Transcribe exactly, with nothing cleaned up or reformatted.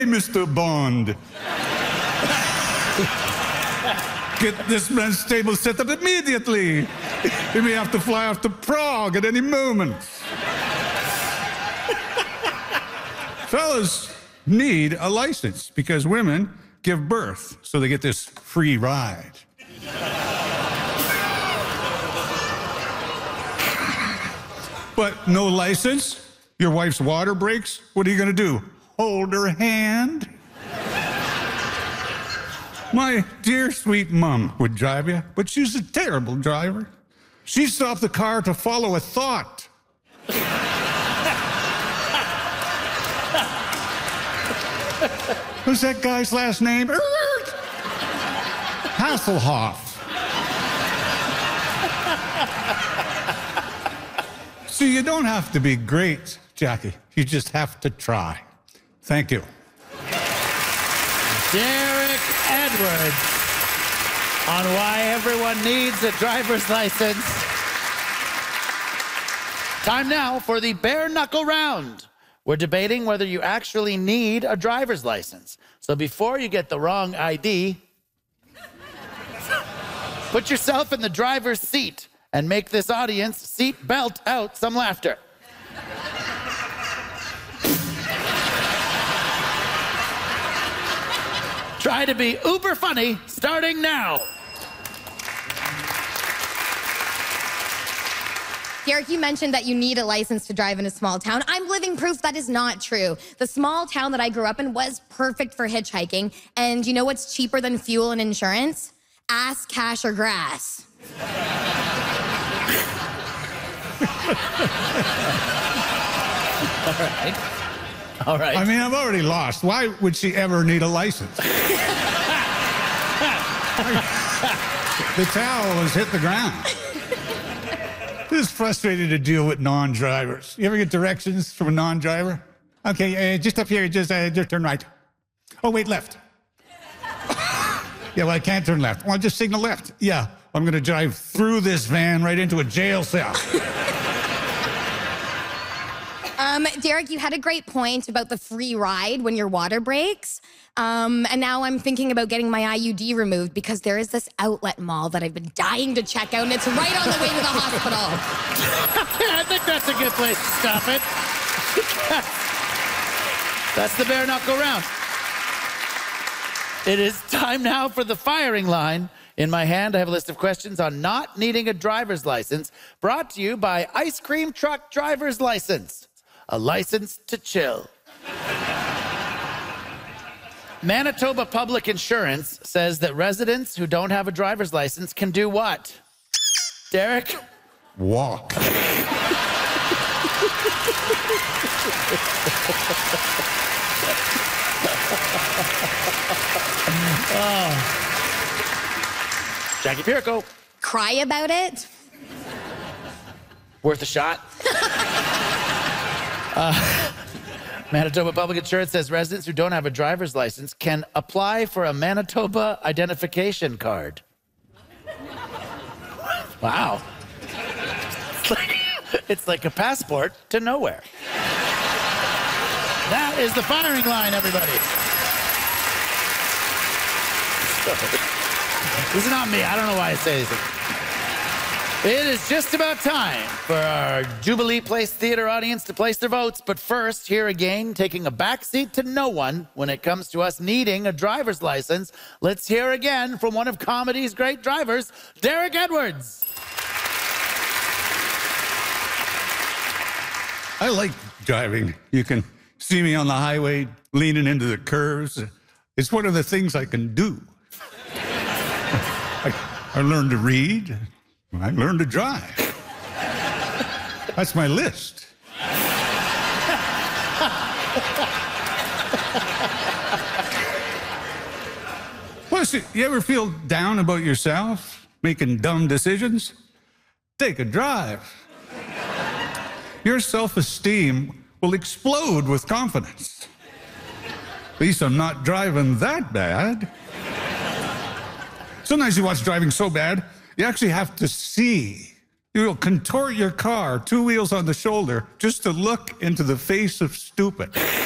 Mister Bond. Get this man's table set up immediately. He may have to fly off to Prague at any moment. Fellas need a license because women give birth, so they get this free ride. But no license? Your wife's water breaks? What are you gonna do? Hold her hand? My dear sweet mom would drive you, but she's a terrible driver. She stopped the car to follow a thought. Who's that guy's last name? Hasselhoff. So you don't have to be great, Jackie. You just have to try. Thank you. Derek Edwards on why everyone needs a driver's license. Time now for the bare knuckle round. We're debating whether you actually need a driver's license. So before you get the wrong I D, put yourself in the driver's seat and make this audience seat belt out some laughter. Try to be uber funny starting now. Derek, you mentioned that you need a license to drive in a small town. I'm living proof that is not true. The small town that I grew up in was perfect for hitchhiking. And you know what's cheaper than fuel and insurance? Ass, cash, or grass. All right. All right. I mean, I'm already lost. Why would she ever need a license? The towel has hit the ground. This is frustrating to deal with non-drivers. You ever get directions from a non-driver? Okay, uh, just up here, just, uh, just turn right. Oh, wait, left. Yeah, well, I can't turn left. Well, just signal left. Yeah, I'm going to drive through this van right into a jail cell. Um, Derek, you had a great point about the free ride when your water breaks. Um, and now I'm thinking about getting my I U D removed because there is this outlet mall that I've been dying to check out, and it's right on the way to the hospital. I think that's a good place to stop it. That's the bare knuckle round. It is time now for the firing line. In my hand, I have a list of questions on not needing a driver's license, brought to you by Ice Cream Truck Driver's License. A license to chill. Manitoba Public Insurance says that residents who don't have a driver's license can do what? Derek? Walk. Oh. Jackie Pirco. Cry about it? Worth a shot. uh, Manitoba Public Insurance says residents who don't have a driver's license can apply for a Manitoba identification card. Wow. It's like, it's like a passport to nowhere. That is the firing line, everybody. This is not me. I don't know why I say anything. It is just about time for our Jubilee Place Theater audience to place their votes. But first, here again, taking a backseat to no one when it comes to us needing a driver's license, let's hear again from one of comedy's great drivers, Derek Edwards. I like driving. You can see me on the highway leaning into the curves. It's one of the things I can do. I, I learned to read. I learned to drive. That's my list. Plus, you ever feel down about yourself, making dumb decisions? Take a drive. Your self-esteem will explode with confidence. At least I'm not driving that bad. Sometimes you watch driving so bad, you actually have to see. You'll contort your car, two wheels on the shoulder, just to look into the face of stupid.